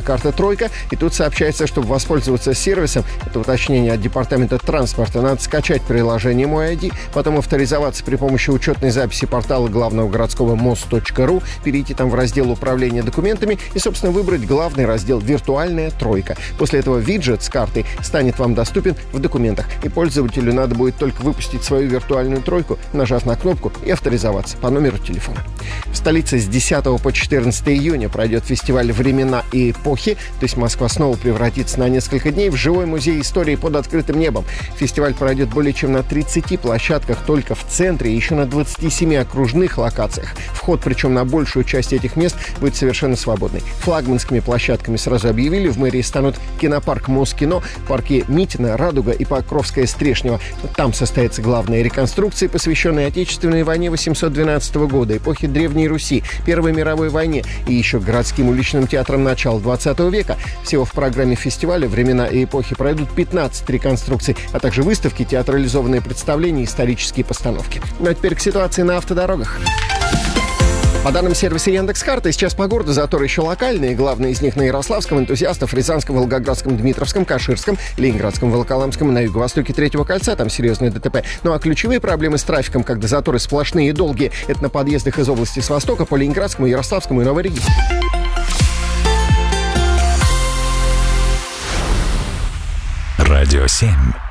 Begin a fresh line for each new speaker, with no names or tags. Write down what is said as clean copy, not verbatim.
карта «Тройка». И тут сообщается, чтобы воспользоваться сервисом, это уточнение от Департамента транспорта, надо скачать приложение «Мой ID», потом авторизоваться при помощи учетной записи портала главного городского МОЗ.ру, перейти там в раздел «Управление документами» и, собственно, выбрать главный раздел «Виртуальная тройка». После этого виджет с картой станет вам доступен в документах, и пользователю надо будет только выпустить свою виртуальную тройку, нажав на кнопку, и авторизоваться по номеру телефона. В столице с 10 по 14 июня пройдет фестиваль «Времена и эпохи», то есть Москва снова превратится на несколько дней в живой музей истории под открытым небом. Фестиваль пройдет более чем на 30 площадках только в центре и еще на 27 окружных локациях. Вход, причем на большую часть этих мест, будет совершенно свободный. Флагманскими площадками сразу объявили. В мэрии станут кинопарк «Москино», парки Митина, «Радуга» и Покровская Стрешнева. Там состоятся главные реконструкции, посвященные Отечественной войне 812 года, эпохе Древней Руси, Первой мировой войне и еще городским уличным театрам начала 20 века. Всего в программе фестиваля «Времена и эпохи» пройдут 15 реконструкций, а также выставки, театрализованные представления и исторические постановки. Ну а теперь к ситуации на автодорогах. По данным сервиса Яндекс.Карты, сейчас по городу заторы еще локальные. Главные из них на Ярославском, Энтузиастов, Рязанском, Волгоградском, Дмитровском, Каширском, Ленинградском, Волоколамском и на юго-востоке Третьего кольца. Там серьезные ДТП. Ну а ключевые проблемы с трафиком, когда заторы сплошные и долгие, это на подъездах из области с востока по Ленинградскому, Ярославскому и Новой Риге.
Радио 7.